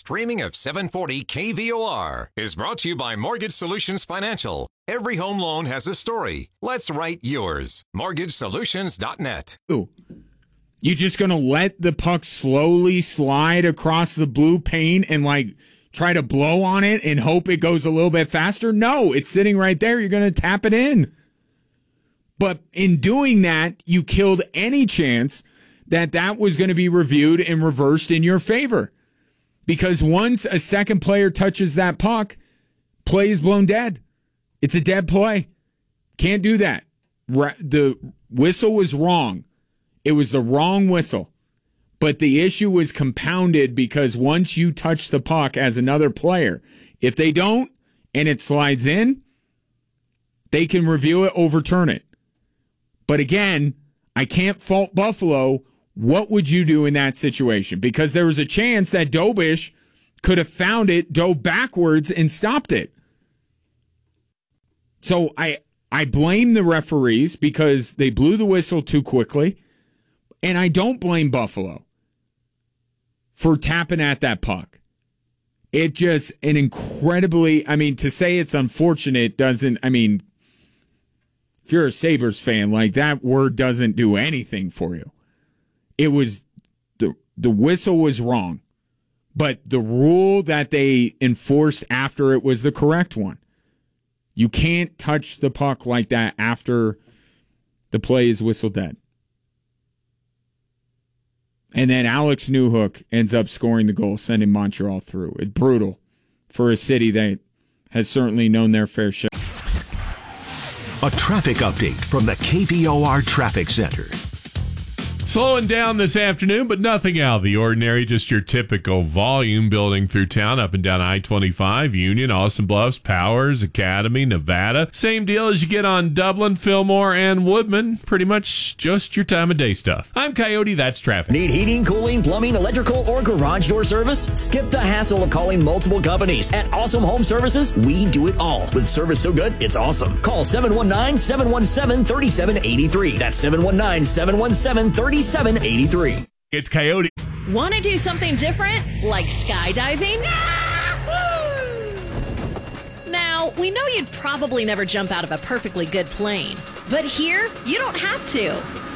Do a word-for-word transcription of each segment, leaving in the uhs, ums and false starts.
streaming of seven forty K V O R is brought to you by Mortgage Solutions Financial. Every home loan has a story. Let's write yours. mortgage solutions dot net. Ooh. You just going to let the puck slowly slide across the blue paint and, like, try to blow on it and hope it goes a little bit faster? No, it's sitting right there. You're going to tap it in. But in doing that, you killed any chance that that was going to be reviewed and reversed in your favor. Because once a second player touches that puck, play is blown dead. It's a dead play. Can't do that. The whistle was wrong. It was the wrong whistle. But the issue was compounded because once you touch the puck as another player, if they don't and it slides in, they can review it, overturn it. But again, I can't fault Buffalo. What would you do in that situation? Because there was a chance that Dobish could have found it, dove backwards, and stopped it. So I I blame the referees because they blew the whistle too quickly. And I don't blame Buffalo for tapping at that puck. It just an incredibly, I mean, to say it's unfortunate doesn't, I mean, if you're a Sabres fan, like that word doesn't do anything for you. It was, the, the whistle was wrong, but the rule that they enforced after it was the correct one. You can't touch the puck like that after the play is whistle dead. And then Alex Newhook ends up scoring the goal, sending Montreal through. It's brutal for a city that has certainly known their fair share. A traffic update from the K V O R Traffic Center. Slowing down this afternoon, but nothing out of the ordinary. Just your typical volume building through town, up and down I twenty-five, Union, Austin Bluffs, Powers, Academy, Nevada. Same deal as you get on Dublin, Fillmore, and Woodman. Pretty much just your time of day stuff. I'm Coyote, that's traffic. Need heating, cooling, plumbing, electrical, or garage door service? Skip the hassle of calling multiple companies. At Awesome Home Services, we do it all. With service so good, it's awesome. Call seven one nine, seven one seven, three seven eight three. That's seven one nine, seven one seven, three seven eight three. It's Coyote. Want to do something different, like skydiving? Now, we know you'd probably never jump out of a perfectly good plane, but here, you don't have to.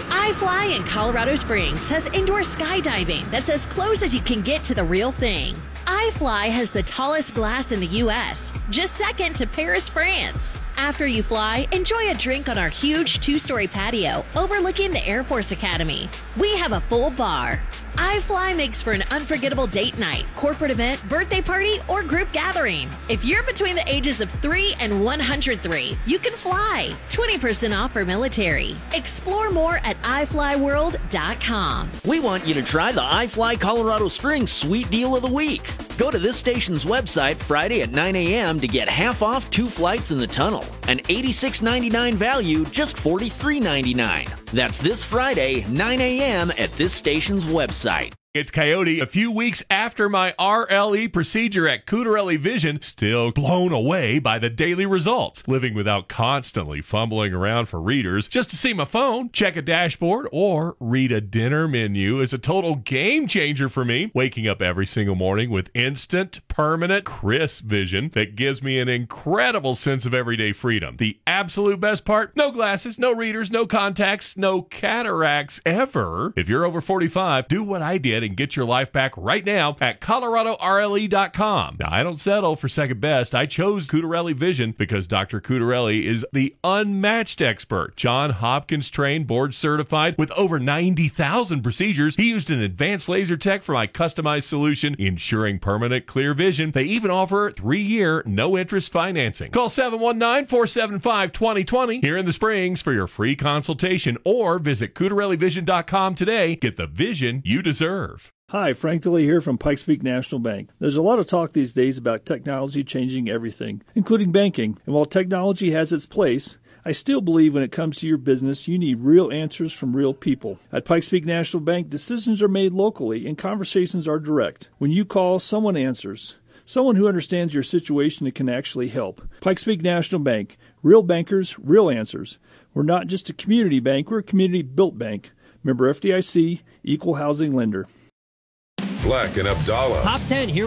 iFly in Colorado Springs has indoor skydiving that's as close as you can get to the real thing. iFly has the tallest glass in the U S, just second to Paris, France. After you fly, enjoy a drink on our huge two-story patio overlooking the Air Force Academy. We have a full bar. iFly makes for an unforgettable date night, corporate event, birthday party, or group gathering. If you're between the ages of three and one hundred three, you can fly. twenty percent off for military. Explore more at i fly world dot com. We want you to try the iFly Colorado Springs Sweet Deal of the Week. Go to this station's website Friday at nine a.m. to get half off two flights in the tunnel. An eighty-six ninety-nine value, just forty-three ninety-nine. That's this Friday, nine a.m. at this station's website. It's Coyote. A few weeks after my R L E procedure at Cutarelli Vision, still blown away by the daily results. Living without constantly fumbling around for readers just to see my phone, check a dashboard, or read a dinner menu is a total game changer for me. Waking up every single morning with instant, permanent, crisp vision that gives me an incredible sense of everyday freedom. The absolute best part? No glasses, no readers, no contacts, no cataracts ever. If you're over forty-five, do what I did and get your life back right now at colorado R L E dot com. Now, I don't settle for second best. I chose Cutarelli Vision because Doctor Cutarelli is the unmatched expert. John Hopkins trained, board certified with over ninety thousand procedures. He used an advanced laser tech for my customized solution, ensuring permanent clear vision. They even offer three-year, no-interest financing. Call seven one nine, four seven five, two zero two zero here in the Springs for your free consultation, or visit Cutarelli Vision dot com today. Get the vision you deserve. Hi, Frank DeLee here from Pikes Peak National Bank. There's a lot of talk these days about technology changing everything, including banking. And while technology has its place, I still believe when it comes to your business, you need real answers from real people. At Pikes Peak National Bank, decisions are made locally and conversations are direct. When you call, someone answers. Someone who understands your situation and can actually help. Pikes Peak National Bank. Real bankers, real answers. We're not just a community bank, we're a community-built bank. Member F D I C, Equal Housing Lender. Black and Abdallah. Top ten here.